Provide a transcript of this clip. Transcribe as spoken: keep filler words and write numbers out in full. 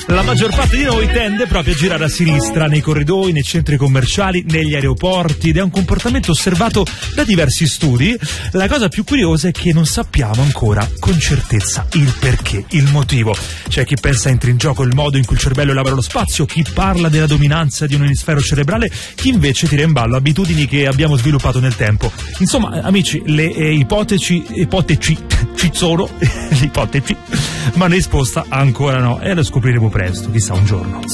La maggior parte di noi tende proprio a girare a sinistra nei corridoi, nei centri commerciali, negli aeroporti, ed è un comportamento osservato da diversi studi. La cosa più curiosa è che non sappiamo ancora con certezza il perché, il motivo. C'è chi pensa entri in gioco il modo in cui il cervello elabora lo spazio, chi parla della dominanza di un emisfero cerebrale, chi invece tira in ballo abitudini che abbiamo sviluppato nel tempo. Insomma, amici, le eh, ipotesi, ipotesi ci sono, le ipotesi, ma la risposta ancora no, e la scopriremo presto, chissà un giorno.